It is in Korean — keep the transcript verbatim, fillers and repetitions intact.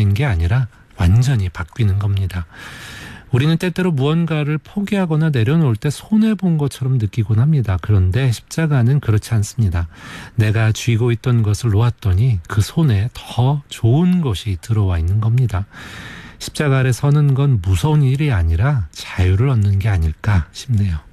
바뀌는 게 아니라 완전히 바뀌는 겁니다. 우리는 때때로 무언가를 포기하거나 내려놓을 때 손해본 것처럼 느끼곤 합니다. 그런데 십자가는 그렇지 않습니다. 내가 쥐고 있던 것을 놓았더니 그 손에 더 좋은 것이 들어와 있는 겁니다. 십자가 아래 서는 건 무서운 일이 아니라 자유를 얻는 게 아닐까 싶네요.